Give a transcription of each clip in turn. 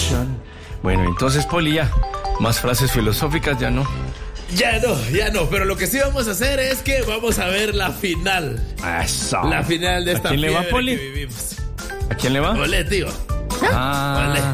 Bueno, entonces, Poli, ya. Más frases filosóficas, ya no. Ya no, pero lo que sí vamos a hacer es que vamos a ver la final. Eso. La final de esta ¿A quién le va, fiebre Poli? que vivimos. ¿A quién le va? Olé, tío. Ah,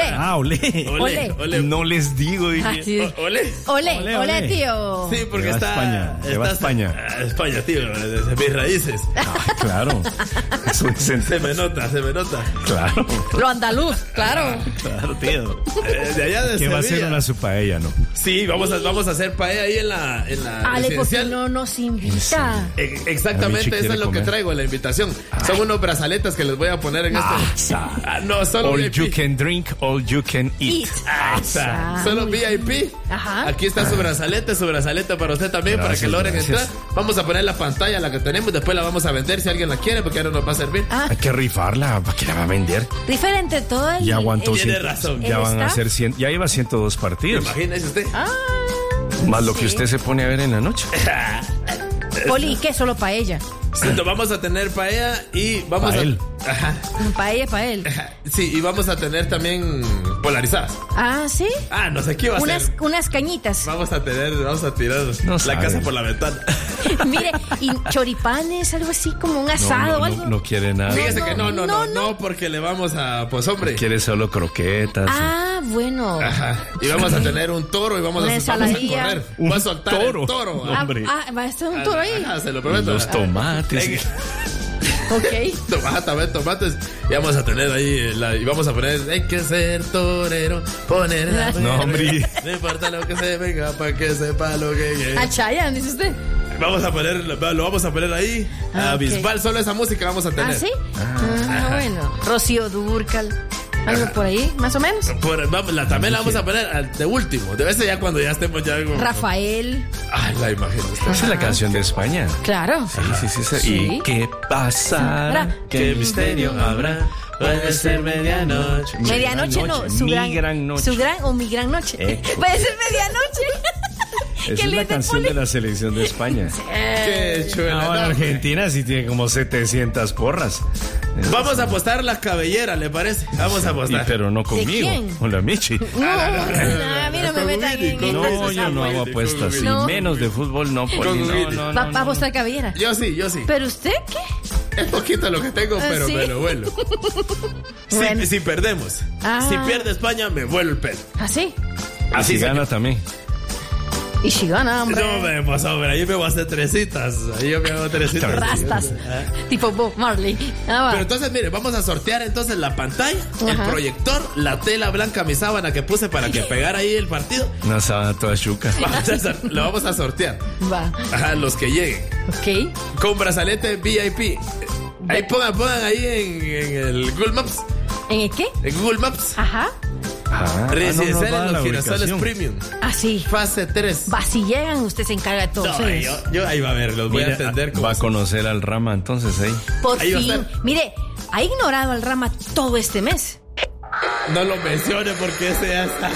Olé. No les digo, dije. Ah, sí. Ole, tío. Sí, porque Le va está España, le va España. España, tío, desde mis raíces. Ah, claro. Eso dicen. Se me nota. Claro. Lo andaluz, claro. Claro, tío. De allá de ¿Qué va a Sevilla. ser una sopaella, no? Sí, vamos a hacer paella ahí en la Ale, ¿por qué residencial. no nos invita? Exactamente, eso es lo que traigo en la invitación. Son unos brazaletas que les voy a poner en no, solo All VIP. you can drink, all you can eat. Solo muy VIP. Ajá. Aquí está su brazaleta para usted también, Gracias, para que logren gracias. entrar. Vamos a poner la pantalla, la que tenemos, después la vamos a vender si alguien la quiere, porque ya no nos va a servir. Hay que rifarla, ¿para qué la va a vender? Diferente todo el... Ya aguantó Tiene 100, razón. ya ¿El van a staff? ser 100, ya iba 102 partidos. Imagínese usted. Más lo que usted se pone a ver en la noche. Poli, ¿qué? Solo para ella. Entonces, vamos a tener paella y vamos Pa' él. Ajá. Para ella, para él. Sí, y vamos a tener también polarizadas. Ah, ¿sí? No sé qué va a ser. Unas cañitas. Vamos a tirar No la sabe. casa por la ventana. Mire, y choripanes, algo así como un asado o algo. No quiere nada. Fíjese que no, porque le vamos a, pues hombre. Quiere solo croquetas. Ah, bueno. Ajá. Y vamos a tener un toro y vamos Una a ensaladilla. correr. Un Va a soltar toro. el toro. No, hombre. Va a estar un toro ahí. Ajá, se lo prometo. Los tomates. Ok. También tomates. Y vamos a tener ahí y vamos a poner hay que ser torero, poner la No, hombre. no importa lo que se venga para que sepa lo que A es. Chayanne, dice usted. Lo vamos a poner ahí. A ok. Bisbal, solo esa música vamos a tener. ¿Ah, sí? Bueno. Rocío Dúrcal. Algo por ahí, más o menos. También la vamos a poner de último. Debe ser ya cuando ya estemos ya. Rafael. La imagino usted. Esa es la canción de España. Claro. Sí. Sí. ¿Y qué pasará? ¿Qué misterio habrá? Puede ser medianoche. Medianoche no, su mi gran, gran noche. Su gran o mi gran noche. Puede ser medianoche. Esa ¿Qué es le la dice, canción Poli? de la selección de España. Qué chula. Ahora Argentina sí tiene como 700 porras. Vamos a apostar la cabellera, ¿le parece? Vamos a Y, apostar. pero no conmigo. quién? Con la Michi. No, a mí no me metan en No, eso. yo no hago apuestas. Y No. menos de fútbol, no, Poli. No. Va a apostar cabellera. Yo sí. ¿Pero usted qué? Es poquito lo que tengo, pero ¿sí? me lo vuelo. Bueno. Si perdemos. Ah. Si pierde España, me vuelo el pelo. ¿Así? Así gana también. Y si gana, hombre. No me pasó, hombre. Ahí me voy a hacer tresitas. Ahí yo me hago tresitas. Rastas. Tipo Bob Marley. Va. Pero entonces, mire, vamos a sortear entonces la pantalla, el Ajá. proyector, la tela blanca, mi sábana que puse para que pegara ahí el partido. Una sábana toda chuca. Lo vamos a sortear. Va. Ajá, los que lleguen. Ok. Con brazalete VIP. Ahí pongan ahí en el Google Maps. ¿En el qué? En Google Maps. Ajá. Residencial no nos va en la los girasoles ubicación. Premium. Así. Fase 3. Va, si llegan, usted se encarga de todo. No, ¿sabes? yo ahí va a ver, los voy a Mira, atender como va a conocer al Rama entonces ahí. Por Ahí va a fin. estar. Mire, ha ignorado al Rama todo este mes. No lo mencione porque ese ya está.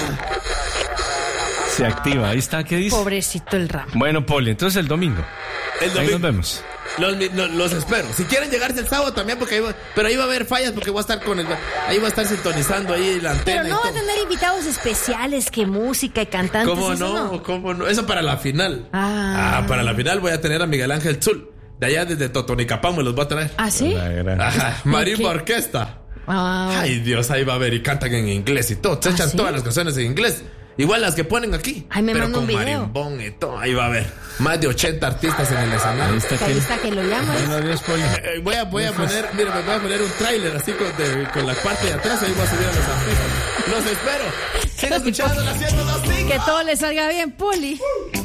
Se activa. Ahí está, ¿qué dice? Pobrecito el Rama. Bueno, Poli, entonces el domingo. El Ahí domingo. nos vemos. Los espero. Si quieren llegarse el sábado también, porque pero ahí va a haber fallas porque voy a estar ahí va a estar sintonizando ahí la antena. Pero y no va a todo. tener invitados especiales, que música y cantantes. ¿Cómo eso no? ¿Cómo no? Eso para la final. Ah. Para la final voy a tener a Miguel Ángel Zul. De allá desde Totonicapán me los voy a traer. ¿Ah, sí? La gran- Ajá. Marimba Ok. Orquesta. Ah. Ay, Dios, ahí va a ver y cantan en inglés y todo. Se echan ¿sí? todas las canciones en inglés. Igual las que ponen aquí. Ay, me pero manda con un video. marimbón y todo. Ahí va a ver. Más de 80 artistas en el escenario. Ahí está que lo llaman. Bueno, adiós, Poli. Voy a poner, mire, me voy a poner un tráiler así con la parte de atrás, ahí voy a subir a los artistas. Los espero. Sigan escuchando la 102.5. Que todo le salga bien, Poli.